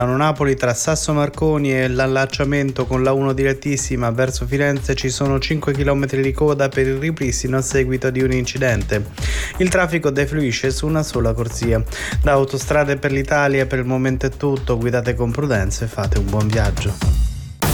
Napoli tra Sasso Marconi e l'allacciamento con la 1 direttissima verso Firenze ci sono 5 km di coda per il ripristino a seguito di un incidente. Il traffico defluisce su una sola corsia. Da Autostrade per l'Italia per il momento è tutto, guidate con prudenza e fate un buon viaggio.